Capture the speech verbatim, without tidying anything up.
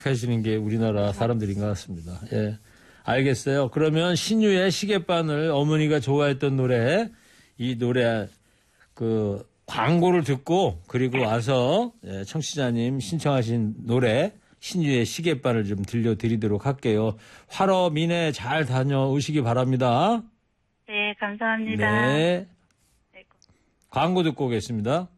하시는 게 우리나라 사람들인 것 같습니다. 예. 알겠어요. 그러면 신유의 시계바늘 어머니가 좋아했던 노래, 이 노래, 그, 광고를 듣고, 그리고 와서, 예, 청취자님 신청하신 노래, 신유의 시계바늘 좀 들려드리도록 할게요. 활어 미내 잘 다녀오시기 바랍니다. 네, 감사합니다. 네. 광고 듣고 오겠습니다.